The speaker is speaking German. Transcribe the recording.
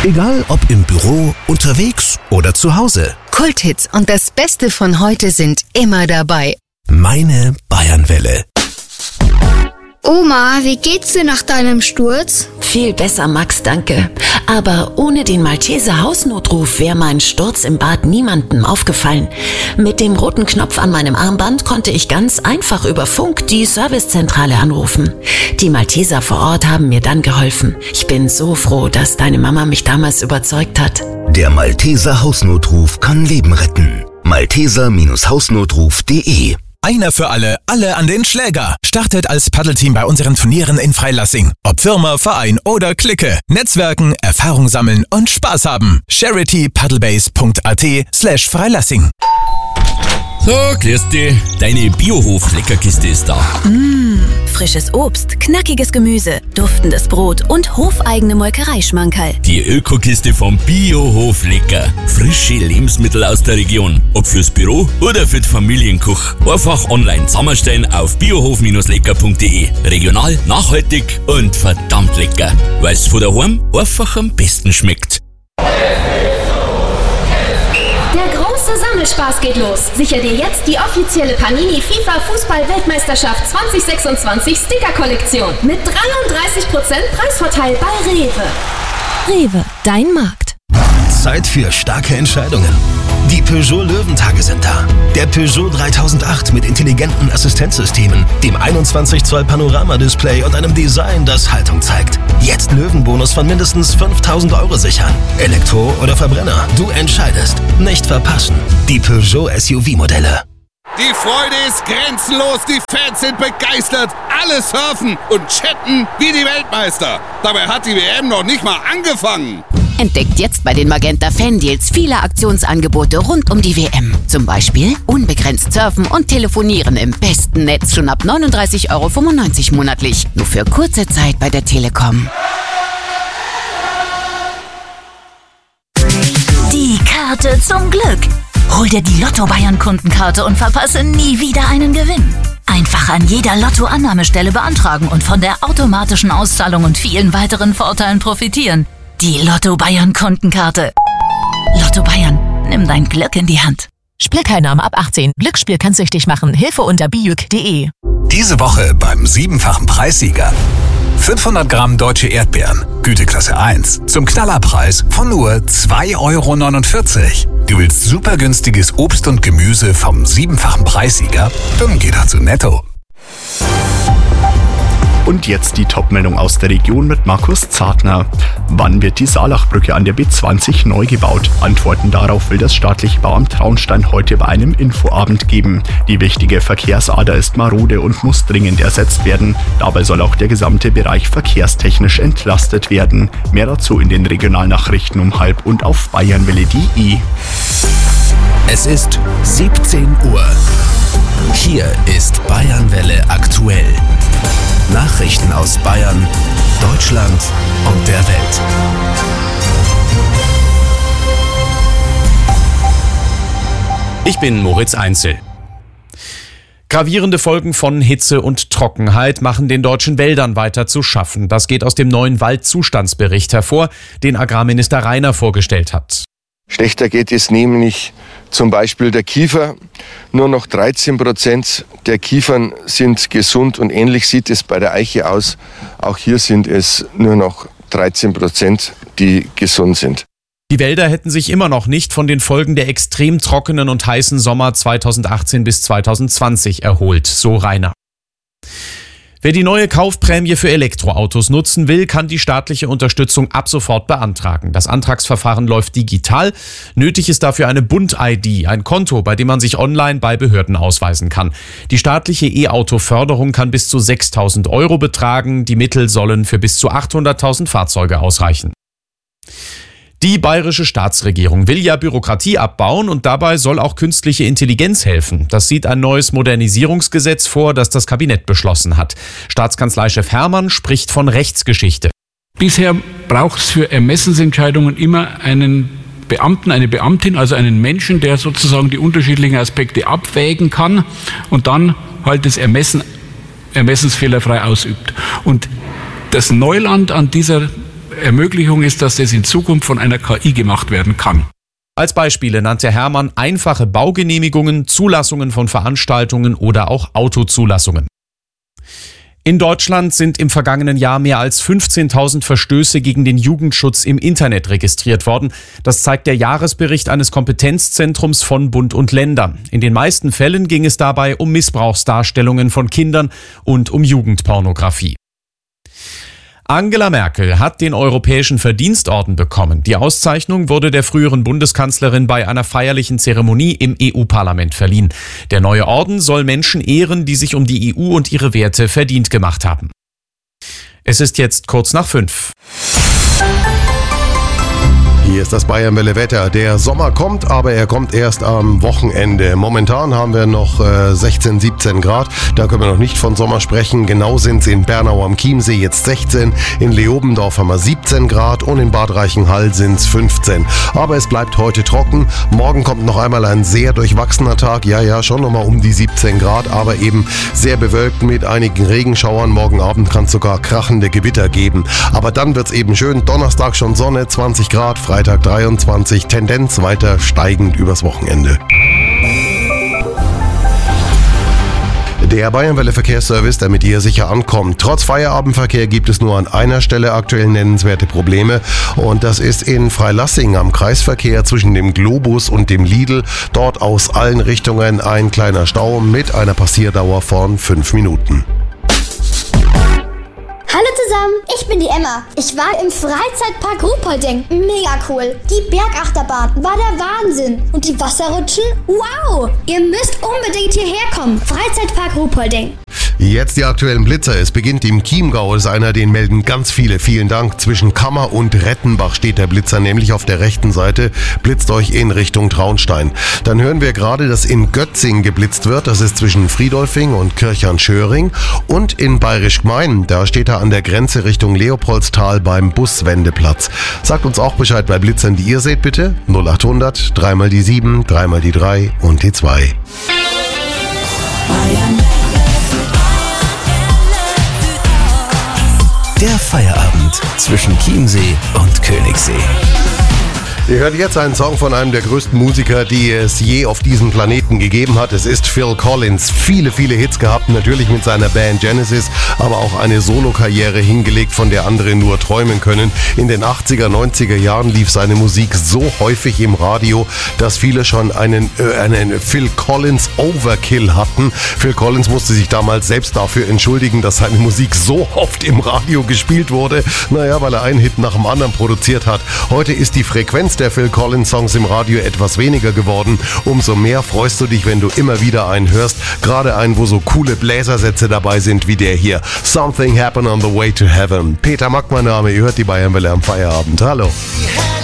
Egal ob im Büro, unterwegs oder zu Hause. Kulthits und das Beste von heute sind immer dabei. Meine Bayernwelle. Oma, wie geht's dir nach deinem Sturz? Viel besser, Max, danke. Aber ohne den Malteser Hausnotruf wäre mein Sturz im Bad niemandem aufgefallen. Mit dem roten Knopf an meinem Armband konnte ich ganz einfach über Funk die Servicezentrale anrufen. Die Malteser vor Ort haben mir dann geholfen. Ich bin so froh, dass deine Mama mich damals überzeugt hat. Der Malteser Hausnotruf kann Leben retten. Malteser-Hausnotruf.de. Einer für alle, alle an den Schläger. Startet als Paddelteam bei unseren Turnieren in Freilassing. Ob Firma, Verein oder Clique. Netzwerken, Erfahrung sammeln und Spaß haben. charitypaddlebase.at/Freilassing. So, grüß dich. Deine Biohof-Leckerkiste ist da. Frisches Obst, knackiges Gemüse, duftendes Brot und hofeigene Molkereischmankerl. Die Ökokiste vom Biohof Lecker. Frische Lebensmittel aus der Region. Ob fürs Büro oder für die Familienkuch. Einfach online zusammenstellen auf biohof-lecker.de. Regional, nachhaltig und verdammt lecker. Weil's von daheim einfach am besten schmeckt. Der große Sammelspaß geht los. Sicher dir jetzt die offizielle Panini FIFA Fußball-Weltmeisterschaft 2026 Sticker-Kollektion mit 33% Preisvorteil bei Rewe. Rewe, dein Markt. Zeit für starke Entscheidungen. Die Peugeot Löwentage sind da. Der Peugeot 3008 mit intelligenten Assistenzsystemen, dem 21 Zoll Panorama-Display und einem Design, das Haltung zeigt. Jetzt Löwenbonus von mindestens 5.000 € sichern. Elektro oder Verbrenner, du entscheidest. Nicht verpassen. Die Peugeot SUV-Modelle. Die Freude ist grenzenlos, die Fans sind begeistert, alle surfen und chatten wie die Weltmeister. Dabei hat die WM noch nicht mal angefangen. Entdeckt jetzt bei den Magenta Fan-Deals viele Aktionsangebote rund um die WM. Zum Beispiel unbegrenzt surfen und telefonieren im besten Netz schon ab 39,95 € monatlich. Nur für kurze Zeit bei der Telekom. Die Karte zum Glück. Hol dir die Lotto Bayern Kundenkarte und verpasse nie wieder einen Gewinn. Einfach an jeder Lotto-Annahmestelle beantragen und von der automatischen Auszahlung und vielen weiteren Vorteilen profitieren. Die Lotto Bayern Kundenkarte. Lotto Bayern, nimm dein Glück in die Hand. Spielteilnahme ab 18. Glücksspiel kann süchtig machen. Hilfe unter bijuk.de. Diese Woche beim 7-fachen Preissieger. 500 Gramm deutsche Erdbeeren, Güteklasse 1, zum Knallerpreis von nur 2,49 €. Du willst super günstiges Obst und Gemüse vom 7-fachen Preissieger? Dann geh doch zu Netto. Und jetzt die Top-Meldung aus der Region mit Markus Zartner. Wann wird die Saalachbrücke an der B20 neu gebaut? Antworten darauf will das staatliche Bauamt Traunstein heute bei einem Infoabend geben. Die wichtige Verkehrsader ist marode und muss dringend ersetzt werden. Dabei soll auch der gesamte Bereich verkehrstechnisch entlastet werden. Mehr dazu in den Regionalnachrichten um 12:30 und auf bayernwelle.de. Es ist 17 Uhr. Hier ist Bayernwelle aktuell. Nachrichten aus Bayern, Deutschland und der Welt. Ich bin Moritz Einzel. Gravierende Folgen von Hitze und Trockenheit machen den deutschen Wäldern weiter zu schaffen. Das geht aus dem neuen Waldzustandsbericht hervor, den Agrarminister Rainer vorgestellt hat. Schlechter geht es nämlich zum Beispiel der Kiefer. Nur noch 13% der Kiefern sind gesund und ähnlich sieht es bei der Eiche aus. Auch hier sind es nur noch 13%, die gesund sind. Die Wälder hätten sich immer noch nicht von den Folgen der extrem trockenen und heißen Sommer 2018 bis 2020 erholt, so Rainer. Wer die neue Kaufprämie für Elektroautos nutzen will, kann die staatliche Unterstützung ab sofort beantragen. Das Antragsverfahren läuft digital. Nötig ist dafür eine Bund-ID, ein Konto, bei dem man sich online bei Behörden ausweisen kann. Die staatliche E-Auto-Förderung kann bis zu 6.000 € betragen. Die Mittel sollen für bis zu 800.000 Fahrzeuge ausreichen. Die bayerische Staatsregierung will ja Bürokratie abbauen und dabei soll auch künstliche Intelligenz helfen. Das sieht ein neues Modernisierungsgesetz vor, das das Kabinett beschlossen hat. Staatskanzleichef Hermann spricht von Rechtsgeschichte. Bisher braucht es für Ermessensentscheidungen immer einen Beamten, eine Beamtin, also einen Menschen, der sozusagen die unterschiedlichen Aspekte abwägen kann und dann halt das Ermessen ermessensfehlerfrei ausübt. Und das Neuland an dieser Ermöglichung ist, dass das in Zukunft von einer KI gemacht werden kann. Als Beispiele nannte Hermann einfache Baugenehmigungen, Zulassungen von Veranstaltungen oder auch Autozulassungen. In Deutschland sind im vergangenen Jahr mehr als 15.000 Verstöße gegen den Jugendschutz im Internet registriert worden. Das zeigt der Jahresbericht eines Kompetenzzentrums von Bund und Ländern. In den meisten Fällen ging es dabei um Missbrauchsdarstellungen von Kindern und um Jugendpornografie. Angela Merkel hat den Europäischen Verdienstorden bekommen. Die Auszeichnung wurde der früheren Bundeskanzlerin bei einer feierlichen Zeremonie im EU-Parlament verliehen. Der neue Orden soll Menschen ehren, die sich um die EU und ihre Werte verdient gemacht haben. Es ist jetzt kurz nach 5. Hier ist das Bayernwelle Wetter. Der Sommer kommt, aber er kommt erst am Wochenende. Momentan haben wir noch 16, 17 Grad. Da können wir noch nicht von Sommer sprechen. Genau sind es in Bernau am Chiemsee jetzt 16. In Leobendorf haben wir 17 Grad und in Bad Reichenhall sind es 15. Aber es bleibt heute trocken. Morgen kommt noch einmal ein sehr durchwachsener Tag. Ja, schon nochmal um die 17 Grad, aber eben sehr bewölkt mit einigen Regenschauern. Morgen Abend kann es sogar krachende Gewitter geben. Aber dann wird es eben schön. Donnerstag schon Sonne, 20 Grad. Freitag 23, Tendenz weiter steigend übers Wochenende. Der Bayernwelle Verkehrsservice, damit ihr sicher ankommt. Trotz Feierabendverkehr gibt es nur an einer Stelle aktuell nennenswerte Probleme und das ist in Freilassing am Kreisverkehr zwischen dem Globus und dem Lidl. Dort aus allen Richtungen ein kleiner Stau mit einer Passierdauer von 5 Minuten. Hallo zusammen, ich bin die Emma. Ich war im Freizeitpark Ruhpolding. Mega cool. Die Bergachterbahn war der Wahnsinn. Und die Wasserrutschen? Wow! Ihr müsst unbedingt hierher kommen. Freizeitpark Ruhpolding. Jetzt die aktuellen Blitzer. Es beginnt im Chiemgau. Das ist einer, den melden ganz viele. Vielen Dank. Zwischen Kammer und Rettenbach steht der Blitzer, nämlich auf der rechten Seite. Blitzt euch in Richtung Traunstein. Dann hören wir gerade, dass in Götzing geblitzt wird. Das ist zwischen Friedolfing und Kirchern-Schöring. Und in Bayerisch Gmein, da steht er an der Grenze Richtung Leopoldstal beim Buswendeplatz. Sagt uns auch Bescheid bei Blitzern, die ihr seht, bitte. 0800 3 mal die 7, 3 mal die 3 und die 2. Der Feierabend zwischen Chiemsee und Königssee. Ihr hört jetzt einen Song von einem der größten Musiker, die es je auf diesem Planeten gegeben hat. Es ist Phil Collins. Viele Hits gehabt, natürlich mit seiner Band Genesis, aber auch eine Solokarriere hingelegt, von der andere nur träumen können. In den 80er, 90er Jahren lief seine Musik so häufig im Radio, dass viele schon einen Phil Collins Overkill hatten. Phil Collins musste sich damals selbst dafür entschuldigen, dass seine Musik so oft im Radio gespielt wurde. Naja, weil er einen Hit nach dem anderen produziert hat. Heute ist die Frequenz der Phil Collins Songs im Radio etwas weniger geworden. Umso mehr freust du dich, wenn du immer wieder einen hörst. Gerade einen, wo so coole Bläsersätze dabei sind wie der hier. Something happened on the way to heaven. Peter Mack, mein Name. Ihr hört die Bayernwelle am Feierabend. Hallo.